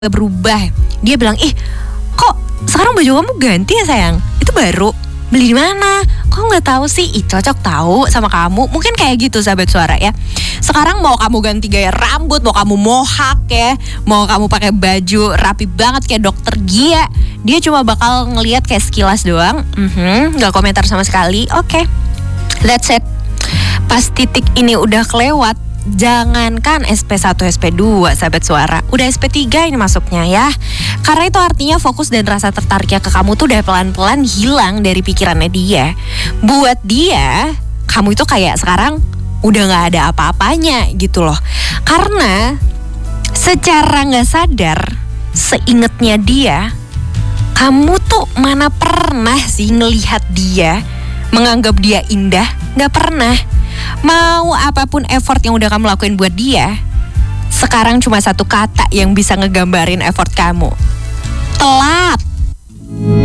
berubah. Dia bilang, kok sekarang baju kamu ganti ya sayang? Itu baru beli di mana? Kok nggak tahu sih? Cocok tahu sama kamu. Mungkin kayak gitu sahabat suara ya. Sekarang mau kamu ganti gaya rambut, mau kamu mohak ya, mau kamu pakai baju rapi banget kayak dokter Gia, dia cuma bakal ngelihat kayak sekilas doang, nggak komentar sama sekali. Oke, that's it. Pas titik ini udah kelewat, jangankan SP1, SP2 sahabat suara, udah SP3 ini masuknya ya. Karena itu artinya fokus dan rasa tertariknya ke kamu tuh udah pelan-pelan hilang dari pikirannya dia. Buat dia, kamu itu kayak sekarang udah gak ada apa-apanya gitu loh. Karena secara gak sadar, seingetnya dia, kamu tuh mana pernah sih ngelihat dia, menganggap dia indah? Gak pernah. Mau apapun effort yang udah kamu lakuin buat dia, sekarang cuma satu kata yang bisa ngegambarin effort kamu: telat.